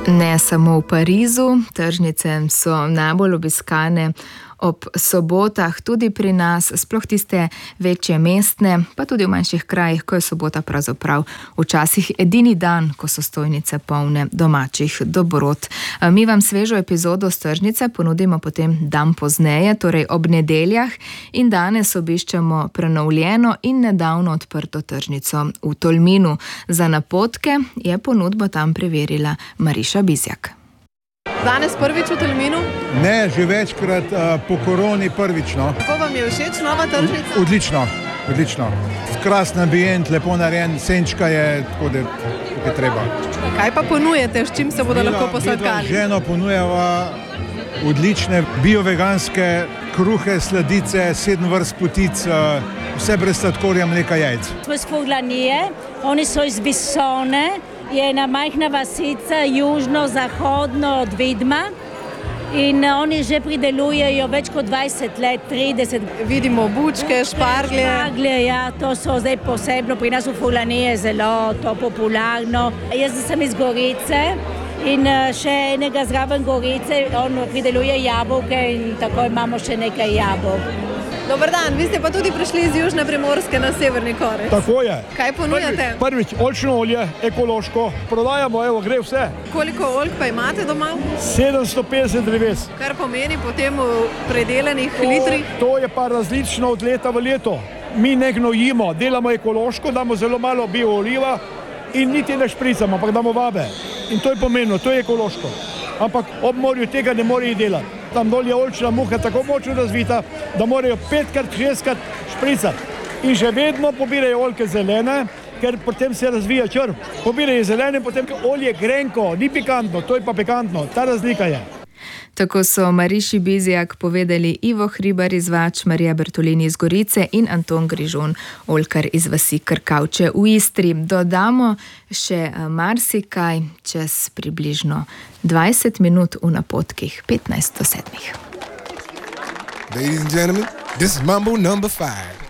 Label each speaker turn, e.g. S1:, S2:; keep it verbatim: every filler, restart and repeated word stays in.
S1: Ne samo v Parizu, tržnice so najbolj obiskane ob sobotah, tudi pri nas, sploh tiste večje mestne, pa tudi v manjših krajih, ko je sobota pravzaprav včasih edini dan, ko so stojnice polne domačih dobrot. Mi vam svežo epizodo s tržnice ponudimo potem dan pozneje, torej ob nedeljah, in danes obiščemo prenovljeno in nedavno odprto tržnico v Tolminu. Za napotke je ponudbo tam preverila Mariša Bizjak.
S2: Danes prvič v Tolminu?
S3: Ne, že večkrat uh, po koroni prvič. No.
S2: Kako vam je všeč nova tržnica?
S3: Odlično, odlično. Krasen ambient, lepo narejen, senčka je, tako da je treba.
S2: Kaj pa ponujete, s čim se bodo lahko posladkali?
S3: Ženo ponujeva odlične bioveganske kruhe, sladice, sedem vrst potic, uh, vse brez sladkorja, mleka, jajc.
S4: Smo iz Furlanije, oni so iz Visone. Je ena majhna vasica južno-zahodno od Vidma in oni že pridelujejo več kot dvajset let, trideset.
S2: Vidimo bučke, šparglje.
S4: Šparglje, ja, to so zdaj posebno, pri nas v Furlaniji je zelo to popularno. Jaz sem iz Gorice in še enega zraven Gorice, on prideluje jabolke in tako imamo še nekaj jabolk.
S2: Dobar dan, vi ste pa tudi prišli iz Južne Primorske na severni korec.
S5: Tako je.
S2: Kaj ponujate?
S5: Prvič, oljčno olje, ekološko. Prodajamo, evo, gre vse.
S2: Koliko oljk pa imate doma?
S5: sedemsto petdeset dreves.
S2: Kar pomeni potem v predelanih litrih?
S5: To je pa različno od leta v leto. Mi ne gnojimo, delamo ekološko, damo zelo malo biooliva in niti ne špricamo, ampak damo vabe. In to je pomenilo, to je ekološko. Ampak ob morju tega ne morejo delati. Tam dol je oljčna muha tako močno razvita, da morajo petkrat, šestkrat špricati. In že vedno pobirajo oljke zelene, ker potem se razvija črv. Pobirajo zelene, potem olje grenko, ni pikantno, to je pa pikantno, ta razlika je.
S1: Tako so Mariši Bizjak povedali Ivo Hribar iz Vač, Marija Bertolini iz Gorice in Anton Grižon, oljkar iz vasi Krkavče v Istri. Dodamo še marsikaj čez približno dvajset minut v napotkih petnajst do sedmih.
S6: Ladies and gentlemen, this is Mambo number five.